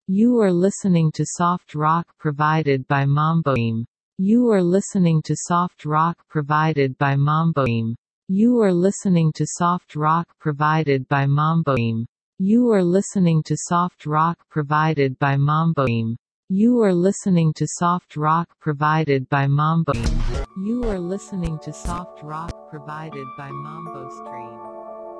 You are listening to soft rock provided by Mamboim. You are listening to soft rock provided by Mamboim. You are listening to soft rock provided by Mamboim. You are listening to soft rock provided by Mamboim. You are listening to soft rock provided by Mamboim. You are listening to soft rock provided by Mambo Stream.